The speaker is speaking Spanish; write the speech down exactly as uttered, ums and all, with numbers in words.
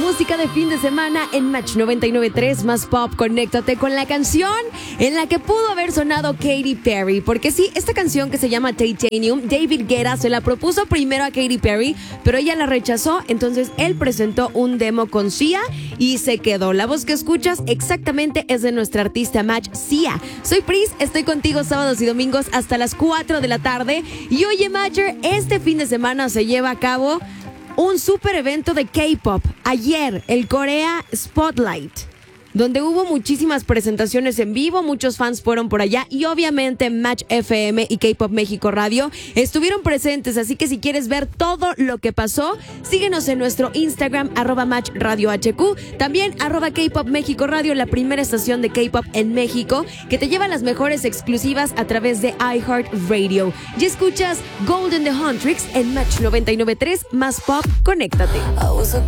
música de fin de semana en Match noventa y nueve punto tres más Pop. Conéctate con la canción en la que pudo haber sonado Katy Perry. Porque sí, esta canción que se llama Titanium, David Guetta se la propuso primero a Katy Perry, pero ella la rechazó. Entonces él presentó un demo con Sia y se quedó. La voz que escuchas exactamente es de nuestra artista Match, Sia. Soy Pris, estoy contigo sábados y domingos hasta las cuatro de la tarde. Y oye, Matcher, este fin de semana se lleva a cabo un super evento de K-pop. Ayer, el Korea Spotlight, donde hubo muchísimas presentaciones en vivo, muchos fans fueron por allá y obviamente Match F M y K-Pop México Radio estuvieron presentes, así que si quieres ver todo lo que pasó, síguenos en nuestro Instagram, arroba Match Radio H Q, también arroba K-Pop México Radio, la primera estación de K-Pop en México, que te lleva las mejores exclusivas a través de iHeartRadio. Y escuchas Golden the Huntrix en Match noventa y nueve punto tres más Pop, conéctate.